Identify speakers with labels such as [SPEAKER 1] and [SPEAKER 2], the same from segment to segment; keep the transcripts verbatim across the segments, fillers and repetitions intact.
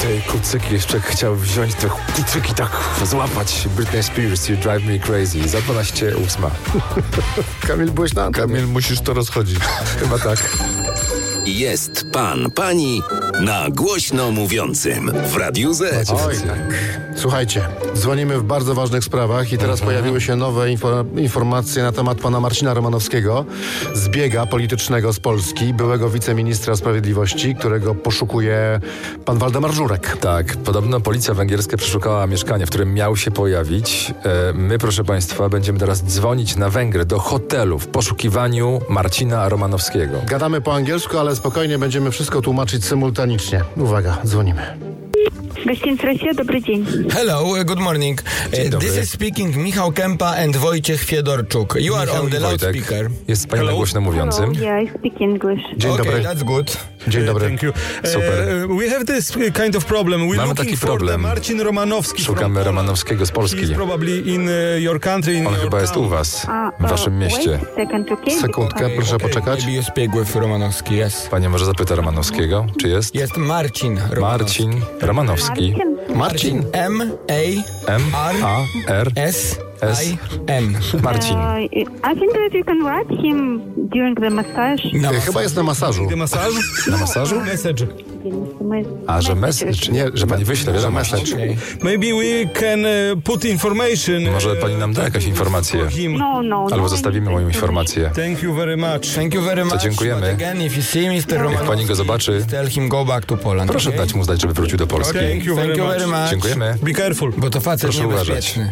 [SPEAKER 1] te kucyki jeszcze chciał wziąć, te kucyki tak złapać. Britney Spears, You Drive Me Crazy. Za dwanaście ósma. Kamil, byłeś na antenie?
[SPEAKER 2] Kamil, musisz to rozchodzić.
[SPEAKER 1] Chyba tak.
[SPEAKER 3] Jest pan, pani na głośno mówiącym w Radiu Z.
[SPEAKER 4] Oj, tak. Słuchajcie, dzwonimy w bardzo ważnych sprawach i teraz pojawiły się nowe info- informacje na temat pana Marcina Romanowskiego z biega politycznego z Polski, byłego wiceministra sprawiedliwości, którego poszukuje pan Waldemar Żurek.
[SPEAKER 1] Tak, podobno policja węgierska przeszukała mieszkanie, w którym miał się pojawić. E, my, proszę państwa, będziemy teraz dzwonić na Węgry, do hotelu w poszukiwaniu Marcina Romanowskiego.
[SPEAKER 4] Gadamy po angielsku, ale spokojnie będziemy wszystko tłumaczyć symultanicznie. Uwaga, dzwonimy.
[SPEAKER 5] Gościńca Rosja, dobry dzień.
[SPEAKER 6] Hello, uh, good morning.
[SPEAKER 1] Dzień
[SPEAKER 6] Uh,
[SPEAKER 1] dobry.
[SPEAKER 6] this is speaking Michał Kępa and Wojciech Fiedorczuk. You are
[SPEAKER 1] Michał
[SPEAKER 6] on
[SPEAKER 1] i
[SPEAKER 6] the
[SPEAKER 1] Wojtek.
[SPEAKER 6] loudspeaker.
[SPEAKER 1] Jest pani na głośno mówiącym.
[SPEAKER 5] Hello, yeah, I speak English.
[SPEAKER 4] Dzień
[SPEAKER 6] okay,
[SPEAKER 4] dobry.
[SPEAKER 6] that's good.
[SPEAKER 4] Dzień dobry.
[SPEAKER 2] Thank you.
[SPEAKER 1] Super.
[SPEAKER 2] Uh, we have this kind of problem. We're
[SPEAKER 1] Mamy
[SPEAKER 2] looking
[SPEAKER 1] taki
[SPEAKER 2] for
[SPEAKER 1] problem.
[SPEAKER 2] the Marcin Romanowski from
[SPEAKER 1] Szukamy
[SPEAKER 2] Poland.
[SPEAKER 1] Romanowskiego z Polski.
[SPEAKER 2] He's probably in uh, your country, in
[SPEAKER 1] On
[SPEAKER 2] your
[SPEAKER 1] chyba jest
[SPEAKER 2] town.
[SPEAKER 1] u was,
[SPEAKER 5] A,
[SPEAKER 1] w waszym
[SPEAKER 5] uh,
[SPEAKER 1] mieście.
[SPEAKER 5] Wait a second, okay?
[SPEAKER 4] Sekundkę, proszę
[SPEAKER 2] okay.
[SPEAKER 4] poczekać.
[SPEAKER 6] Maybe you speak with Romanowski, yes.
[SPEAKER 1] Panie może zapyta Romanowskiego, czy jest?
[SPEAKER 6] Jest Marcin Romanowski.
[SPEAKER 1] Marcin Romanowski.
[SPEAKER 5] Marcin?
[SPEAKER 4] Marcin.
[SPEAKER 6] M A
[SPEAKER 1] M
[SPEAKER 6] R
[SPEAKER 1] A R
[SPEAKER 6] S
[SPEAKER 1] S
[SPEAKER 6] I N.
[SPEAKER 1] Marcin.
[SPEAKER 5] Uh, I think that you can write him during the massage.
[SPEAKER 6] Na
[SPEAKER 4] E, Chyba jest na masażu.
[SPEAKER 2] The massage?
[SPEAKER 1] Na masażu?
[SPEAKER 2] Message.
[SPEAKER 1] A, że message? Nie, że pani wyśle wiadomość.
[SPEAKER 6] Okay.
[SPEAKER 2] Maybe we can uh, put information.
[SPEAKER 1] Może pani nam da jakąś informację.
[SPEAKER 2] for him.
[SPEAKER 5] No, no.
[SPEAKER 1] Albo
[SPEAKER 5] no,
[SPEAKER 1] zostawimy moją informację.
[SPEAKER 2] Thank you very much.
[SPEAKER 6] Thank you very much.
[SPEAKER 1] dziękujemy.
[SPEAKER 6] But again, if you see mister Romanowski,
[SPEAKER 1] pani go zobaczy,
[SPEAKER 6] tell him go back to Poland.
[SPEAKER 1] proszę
[SPEAKER 6] okay?
[SPEAKER 1] dać mu znać, żeby wrócił do Polski.
[SPEAKER 2] Okay. Thank you very
[SPEAKER 6] Thank you
[SPEAKER 2] much.
[SPEAKER 6] very much.
[SPEAKER 1] Dziękujemy.
[SPEAKER 2] Be careful.
[SPEAKER 6] Bo to facet
[SPEAKER 1] Proszę
[SPEAKER 6] niebezpieczny.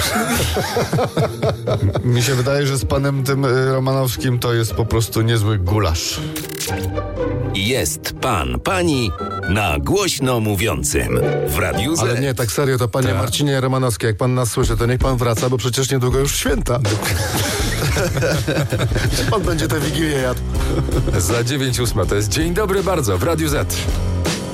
[SPEAKER 2] Mi się wydaje, że z panem tym y, Romanowskim to jest po prostu niezły gulasz.
[SPEAKER 3] Jest pan, pani na głośno mówiącym w Radiu Z.
[SPEAKER 4] Ale nie, tak serio, to panie Marcinie Romanowski, jak pan nas słyszy, to niech pan wraca, bo przecież niedługo już święta. Pan będzie tę wigilię jadł.
[SPEAKER 1] Za dziewięć ósma to jest Dzień dobry bardzo w Radiu Z.